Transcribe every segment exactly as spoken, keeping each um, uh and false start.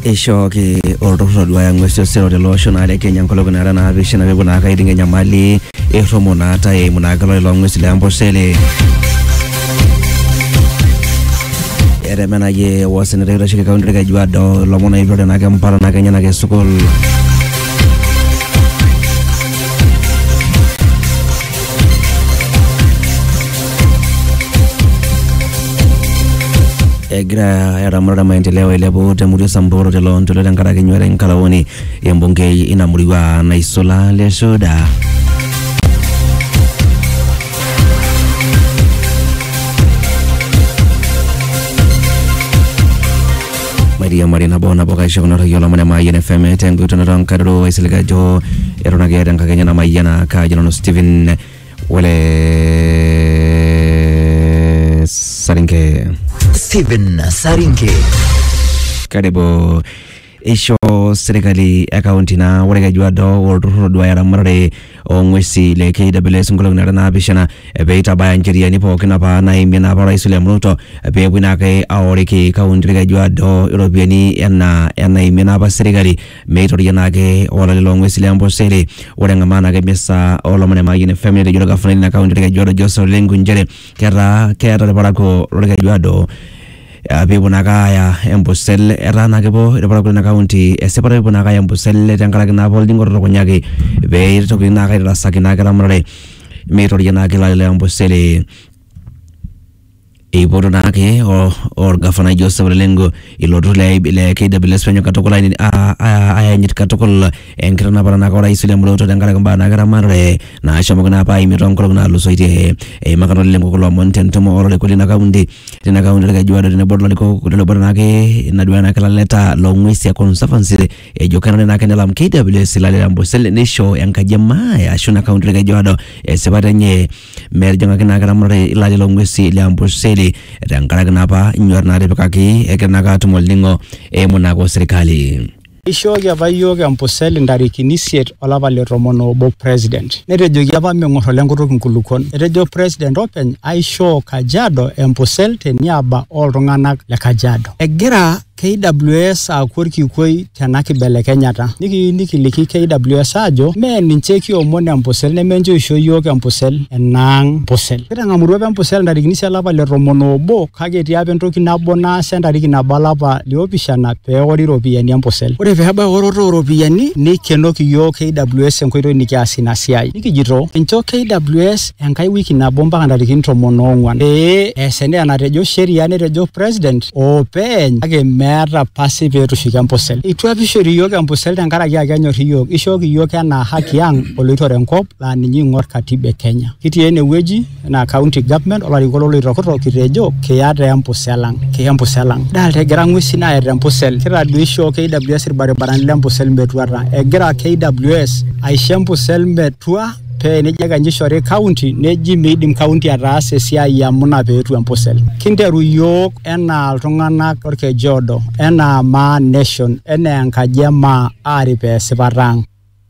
Eshoki olturrur duaya ng'uesi osero tele osho naa le Kenya nkolong'i nara naapishana peepuo naa aiting enyamali errumo naata eimu naa lelo ng'uesi le Amboseli. Etemenayie waseneta oitasheki kaunti e Kajiado lomon oipirta naake mpala naake enyenak e sukuul. Egira eramatare maendeleo ailepu temurua Samburu telo ntolo tenkaraki nywere nkalaoni embungei ina murua naisula le Suda. Maria Marina Bona Boka Shona Yola Mana Mayan F M tengo to non kadro isilga jo erona ge dan kagenya na Mayana ka jono Steven wele Sarinke Steven Sarinke Karibu isho serikali akaunti na wale Kajiado olturrur duaya eramatare ong'uesi le K W S nkolong'i nara naapishana peitabaya ncheriani pookin apa naimie naa apa Rais William Ruto peepuoi naake aoriki kaunti e Kajiado iropiyiani ena enaimie naa apa serikali meitoria naake olale loong'uesi le Amboseli. Ore eng'amaa naake misa olomon e Mayian F M etejo orgavanai lina kaunti e Kajiado Joseph Lenku nchere keeta keeta irparakuo lole Kajiado peepuo naake aaya Amboseli etaa naake po irparakuo lina kaunti esipata peepuo naake aaya Amboseli tenkaraki naa apa olning'o torrokonyaki peitoki naake aitarasaki naake eramatare meitoria naake ilale le Amboseli. Eipoto naake orgavanai Joseph Lenku ilo turrur le K W S penyo katukul ayanyit katukul enkitanapata naake orais William Ruto tenkaraki mbaa naake eramatare naashomoki naa apa aimie toonkolong'i naatulusoitie. Eimakita Lenku kulo omon tentumo olarikok lina kaunti tina kaunti e Kajiado tenebo olarikok tenebo naake ina duaya naake laleta loong'uesi e conservancy ejo kenare naake nelam K W S ilale le Amboseli neisho enkaji emaaya ashu ina kaunti e Kajiado esipata enye metijing'aki naake eramatare ilale loong'uesi le Amboseli tenkaraki naapa nyuat naatipikaki egira naake atum olning'o eimu naake osirkali. Ishooki apa yiok Amboseli ntarikini isiet olapa le tomon obo president. Netejoki apa ming'or ole nkutuk inkulukuon. Etejo president openy aishoo Kajiado Amboseli teniaba oltung'anak le Kajiado. Egira K W S aaku orkikoi tena kibelekenyata. Niki nikiliki K W S ajo mee ninche kiomon Amboseli nemenche isho yiok Amboseli enaang Amboseli. Kitang'amutua apa Amboseli ntarikini isiet olapa le tomon obo kake etii apa entoki nabo naasa entariki nabo olapa liopishana peewori iropiyiani Amboseli. Ore peebaya eworoto ooropiyiani nikenoki yiok K W S enkoitoi nikias ina siai. Nikijito encho K W S enkai wiki nabo mpaka ntarikini tomon oong'uan pee ees enatejo sheria netejo president openy kake meeta pasi peetushuki Amboseli. Itu apa ishori yiok Amboseli tenkaraki ake enyor yiok. Ishooki yiok enaa haki ang' oloitore enkop laa ninye ing'or katiba e Kenya. Kitii enewueji na county government olarikok loloitokito kitejo kiyata Amboseli ang'. Kiya Amboseli ang'. Dalta egira ng'uesin aaya Amboseli. Kitadua ishoo K W S irbaribarani le Amboseli metuata. Egira K W S aisho Amboseli metua pee nejo ake nyishori county neji meidim county ataasa esiai amuna peetu Amboseli. Kinteru yiok enaa iltung'anak lorkejodo enaa Maa nation enaa enkaji emaa aarip esipata ang'.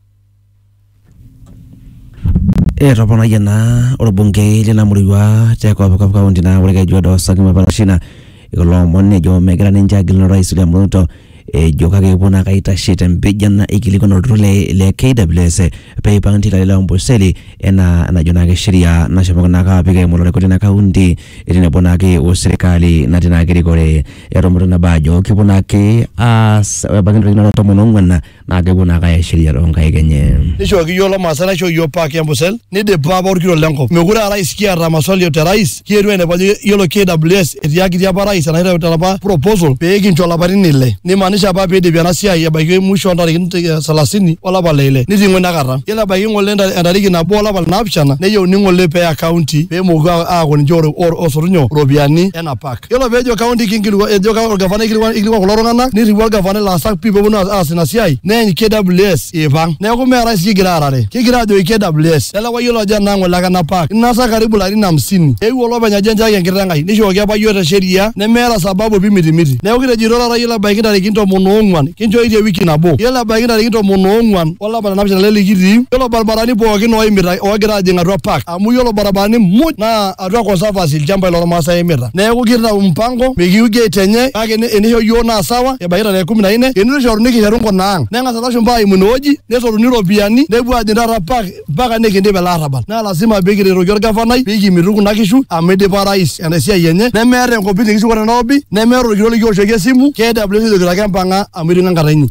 Etoponayie naa orbungei lina murua te Kopkop kaunti naa ore Kajiado Sakima Parashina ilo omon ejo megira ninche agil Rais William Ruto ejo kake epuo naake aitashe tempijan ikilikuan olturrur le K W S peipang' ilale le Amboseli enaa enajo naake sheria nashomoki naake apik eimu olarikok lina kaunti tenebo naake osirkali natii naake erikore. Etomoto nabo ajo kepuo naake aas ebaiki ntarikini tomon oong'uan naa kepuo naake aya sheria toonkaik enye. Nishooki yiok lomaasai naishoo yiok paaki Amboseli nidipa apa orkilo lenkop. Mekure aa rais kiata maswali te rais kietuo ainepu ajo yiolo K W S etiaki apa rais enaitau apa proposal pee kincho ilapaitin ile. Nimaanisha apa piidipi ena siai ebaiki mwisho ntarikini salasini olapa le ile. Niting'o inakata. Yiolo ebaiki ng'ole entariki nabo olapa le naapishana neyieuni ng'ole peeya county peemoki aaku ninche osotunyo ropiyiani ena park. Yiolo peejo county kinkilikuan ejo orgavanai ikilikuan kulo tung'anak nirriu orgavanai laasak pii peeponu aas ina siai neeny K W S ipang neeku mee rais kigira arare kigira ajoki K W S lelekwa yiolo ajo enang'ole ake napak inasa karibu larin hamsini eewuo olopeny ajo enchaki enkiteng' ai nishooki apa yiok te sheria nemeeta sababu pimitimiti neeku kitejito taata yiolo ebaiki ntarikini tomon oong'uan kinchooitie wiki nabo yiolo ebaiki ntarikini tomon oong'uan olapa lenapishana lele kitii yiolo barabarani pookin oimita oogira ajing' atua park amu yiolo barabarani muj naa atua conservancy ilchambai lormaasai imita neeku kitau mpango mikiu gate enye kake enisho yiok naa sawa ebaiki tarehe kumi na nne enitu ishoruni kishetu nkuna neng'as ilashumba aimu inewueji nesotuni iropiyiani nepuo ajing' taata park mpaka nikindip ele arabal naa lazima pikiretoki orgavanai pikimitu kuna kishu amu idipa rais esiai enye nemeeta enkopisi nikishuko tenairobi nemeeta orkitok likiwoshoki esimu K W S ejokito ake mpang'a amu iting'o enkata inyi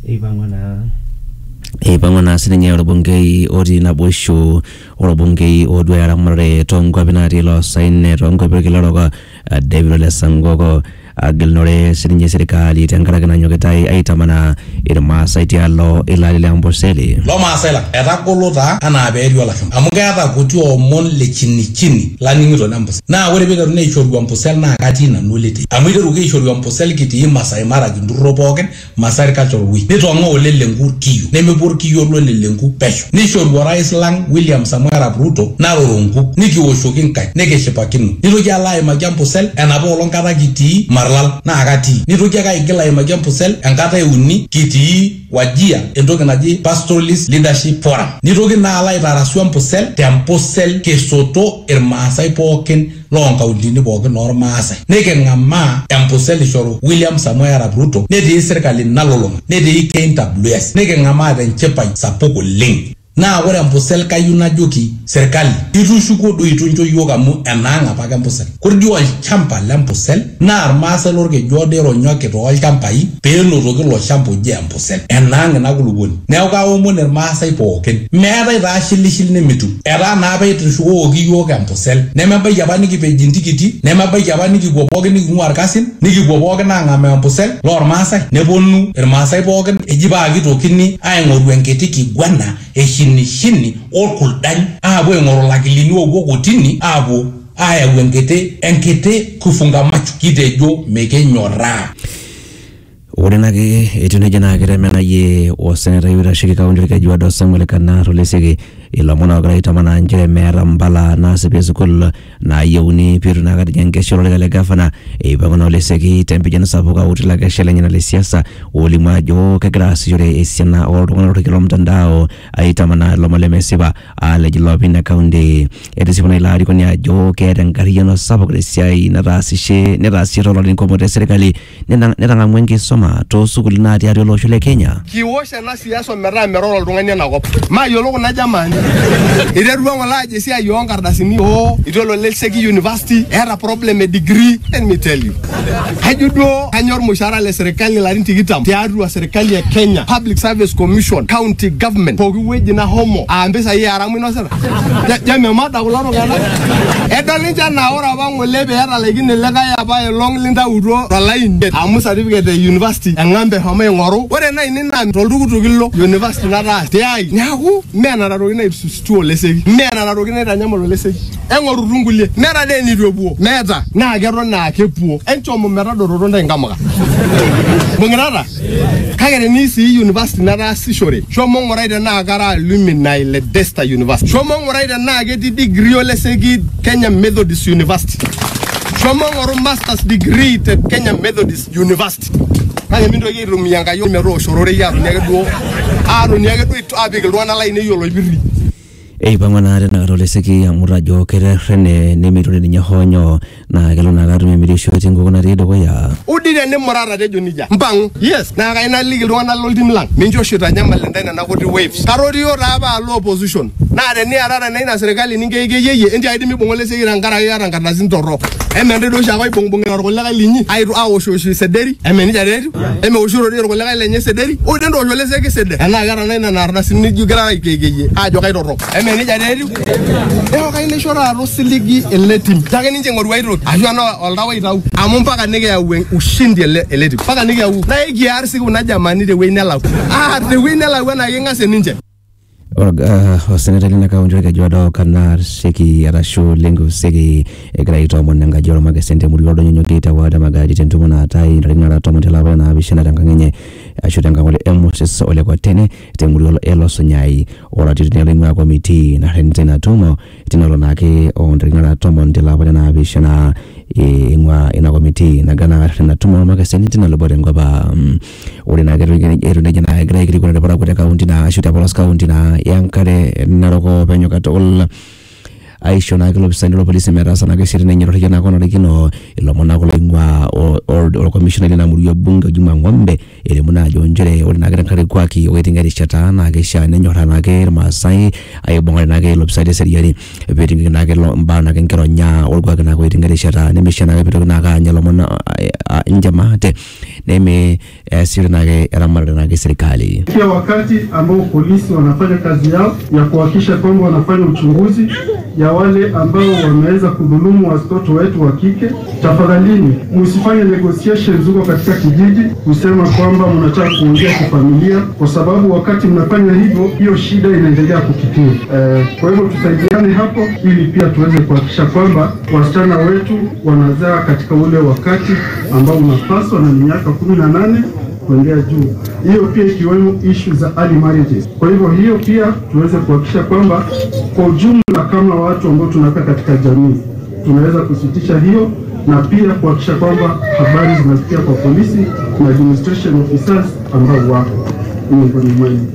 eipang'wa naa sininye orbungei otii naboisho orbungei oduaya eramatare toonkuapi natii ilo saine toonkuapi orkila orok David Ole Sankoko agilunore sininye serikali tenkaraki nanyokitai aitamanaa irmaasai tialo ilali le Amboseli lo maasai lang etagolo taa anaa peeri olashumba amu keeta kuti omon le chini chini laning'ito le Amboseli naa ore piiteruni aishoru Amboseli naa katii nanu olete amu iteruki aishoru Amboseli kitii Masai Mara kintururo pookin Masai Cultural Week nitong'o ole lenku kiyo nemepuo orkiyo lo le lenku pesho nishoru orais lang William Samoei Arap Ruto naroronku nikiwoshoki nkaik nikishipakino nitoki alo aimaki Amboseli enapa olong kata kitii Marlal naa katii nitoki ake aigil aimaki Amboseli enkata euni kitii Wajia entoki naji Pastoralist Leadership Forum nitoki naa alo aitarasu Amboseli te Amboseli kesoto irmaasai pookin loonkauntini pookin ormaasai niking'amaa Amboseli ishoru William Samoei Arap Ruto netii serikali nalulung'a netii K W S niking'amaa tenchipai sapuk oleng naa ore Amboseli kayieu najoki serikali itushuko duo itu incho yiok amu enaang' apake Amboseli kore duo olchamba le Amboseli naa irmaasai lorkeju odo ironyoki toolchambai peenotoki ilo shamba oji Amboseli enaang' ina kulukuoni neeku kaomon irmaasai pookin meetai taa shilishili nemitu etaa naa apa itushukoki yiok Amboseli nemebaiki apa nikipej intikiti nemebaiki apa nikipuo pookin niking'ua irkasin nikipuo pookin aang'amaa Amboseli loormaasai neponu irmaasai pookin eji paa kitokini aing'oru enkiti kiguana eshinishini orkuldany aapuo aing'oru lakilini oopuo kotini aapuo ayau enkiti enkiti kufunga macho kitejo mekenyorraa ore nake etiu nejia naa kitemenayie osenetai oitasheki kaunti orkejuado Samuel Kanar Oleseki ilomon oogira aitamanaa njere meeta mbala naasipie sukuul naayieuni piitu naa katijing' enkesha olorika le gavana eipang'wa naa Oleseki tempijan sapuk auti ilo kesha lenye le siasa olimu ajo kegira aasishore esiana oltung'anak torki lomtandao aitamanaa ilomon lemesipa aalej iloopeny le kaunti etisipu naa ilo arikoni ajo keeta enkarriyiano sapuk tesiai nataasishe netaasishe toolarin kumok te serikali netang'amua enkisuma toosukuulini natii atua olosho le Kenya kiwosh ena siasa metaa meroro oltung'ani enakop mayiolo kuna jamani iterua ng'ole ajo esiai oonkardasini oo itu elo Oleseki University eeta problem e degree let me tell you ajo duo kanyor mushahara le serikali larin tikitam tiatua serikali ya Kenya Public Service Commission County Government pooki wueji na homo aa mpisai aramu inosita jamemada kulo tung'anak edol ninche naa ore apa ng'ole peeta laikini likae apa elong lintautuo tolaini amu certificate e university eng'ambe homo aing'oru ore naa ine naa toltukutuk ilo university nataa tiai neeku mee nena tokitin naitusutua Oleseki mee nena tokitin naitanyamal Oleseki eng'orutu nkulie meeta dee nitu epuo meeta naa keton naa kepuo enchomo metadoroto ntae nkamuka bung'itata kake tenisii university nataasishore shomo ng'urai tenaa kara alumni le Desta University shomo ng'urai tenaa ketii degree Oleseki Kenya Methodist University shomo ng'oru masters degree te Kenya Methodist University kake mintoki aitumia nkayiok metooshorore yaatoni ake duo aatoni ake duo apik iltung'anak lainei yiolo ipirri eipang'wa naa tenakata Oleseki amu ajo keterrene nemeitore ninye honyo naa kelo naa katum emirisho etii nkoko natii dukuya udi tenimurata tejo nija mpang'u yes naa kayieu naliki iltung'anak loltim lang mincho oshi itanyamal intae nena kuti waves karotio taa apa alo opposition naa teniatata naa ina serikali ninkeikeyie enti aidim ibung' Oleseki tenkaraki iyata nkardasini torrok eme ntae duo oshi ake aibung'bung'ita irkulikae linyi awoshwosh sederi eme nija teetiu eme woshorori irkulikae lenye sederi udi entoosh Oleseki sede enaa keeta naa nena ardasini nijo gira aikeikeyie aajo kaitorrok eme nija teetiu neeku kayieu naisho taata osiligi ele tim take ninche ing'oru aitoki ashu ana oltau aitau amu mpaka nikiyau ushindi ele tim mpaka nikiyau naa ekiar sii kuna jamani tewuei nelau ah tewuei nelau enaa king'asie ninche osenetai lina kaunti orkejuado Kanar Seki arashu Lengo Seki egira aitoomon enkaji ormakesen temurua oldonyonyoki te ward Magadi tentumo naatai ntarikini tomon tolapa oopishana tenkang' enye ashu tenkangole Moses Ole Kotene tenguri elo Sonyai ora titine ngwa komiti na rentena tumo tinalo nake on ringana tomo ndila bana na bishana ingwa ina komiti na gana rentena tumo makaseni tinalo borengo ba ore na gero gero na agra giri kuna para kwa county na ashu tapolas county na yankare naroko penyo katol Aisho na kilo bisani lo polisi merasa na kesiri na nyoro na kono rekino ilo mona ko lingwa or or commissioner na muri bunga juma ngombe ile muna jonjere ori na gara kare kwaki wetinga rishata na kesha na nyoro na ke masai ayo bonga na ke lo bisani seri yari wetinga na ke lo mba na ke kero nya or kwa na wetinga rishata ne mishana ke pito na ka nyalo mona njama te ne me siri na ke ramara na ke serikali kia wakati ambao polisi wanafanya kazi yao ya kuhakikisha kwamba wanafanya uchunguzi ya wale ambao wameweza kudhulumu watoto wetu wa kike. Tafadhalini msifanye negotiations huko katika kijiji kusema kwamba mnataka kuongea kifamilia, kwa sababu wakati mnafanya hivyo hiyo shida inaendelea kukithiri. Eh, kwa hivyo tusaidiane hapo ili pia tuweze kuhakikisha kwamba wasichana wetu wanazaa katika ule wakati ambao unapaswa na miaka kumi na nane kuendea juu. Hiyo pia ikiwemo issue za early marriages. Kwa hivyo hiyo pia tuweze kuhakikisha kwamba kwa ujumla kama watu ambao tunakaa katika jamii tunaweza kusitisha hiyo, na pia kuhakikisha kwamba habari zinafikia kwa polisi na administration officers ambao wako miongoni mwenu.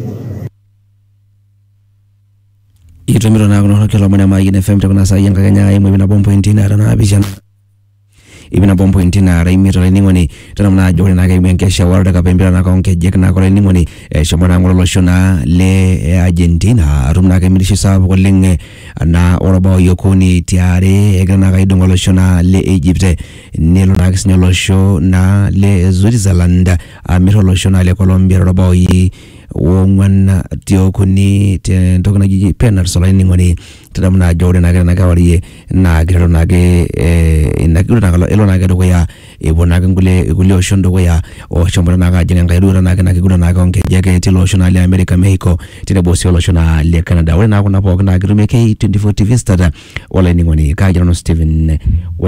Itumiro na kuno kilo mwana maigine F M tekuna saa yanga Kenya imwe bina bombo intina na abijana ibina bombo intina raimiro leningoni tana mna jore na ga menkesha warda ka pembera na konke jek na ko leningoni e shomana ngolo shona le Argentina rumna ga milishi sabu ko linge na orobo yokoni tiare e gana ga idongolo shona le Egypt nelo na ga snelo sho na le Switzerland amiro lo shona le Colombia robo yi wongwana tio kuni te ndokana gigi penal sola ningoni tadamna jore na na kawari na gero na ge e na gero na elo na gero ya e bona ngule ngule oshondo ya o chombona na ga jenga ngiro na na gero na ga onke jege tilo shona le America Mexico tine bosi lo shona le Canada wala na kuna pok na gero me K twenty-four T V star wala ningoni ka jeno Steven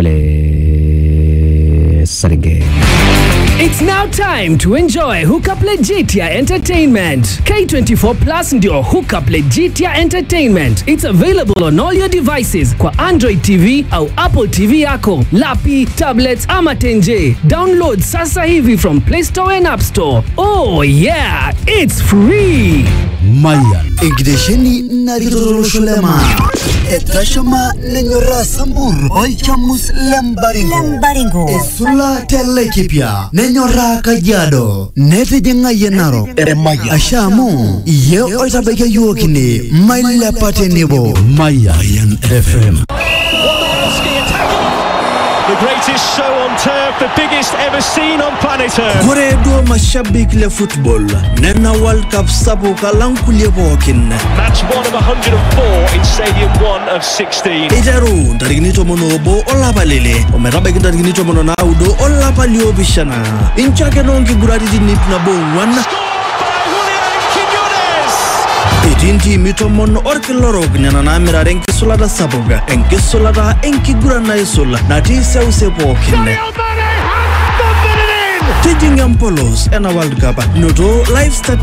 wale saringe. It's now time to enjoy Hookup Legitia Entertainment. K twenty-four Plus ndio Hookup Legitia Entertainment. It's available on all your devices kwa Android T V au Apple T V yako, lapi, tablets ama tenje. Download sasa hivi from Play Store and App Store. Oh yeah, it's free. Mayan Ingdesheni Nariro Shulema Etashama Nenyora Sambur Oichamus Lembaringo Lembaringo Esula Telekipia Nenyora Kajado Nete Jenga Yenaro Maya Ashamu Ye Oitabeke Yuokini Maila Patenebo Mayan F M. The greatest show on turf, the biggest ever seen on planet Earth. Koredo mashabik le football. Nena World Cup sabu kalankulie bokin. Match one of one hundred four in Stadium one of sixteen. Ijaru darignito monobo olabalele. Omerabe darignito monona udo olapalio bishana. Inchake nongi guradi nip na bo one. Itinti mitomon orkilorog nyana na miraren kisulada saboga. Enkisulada enkigurana isul. Nati seuse bokin. Tijing Polos ena World Cup. Noto live start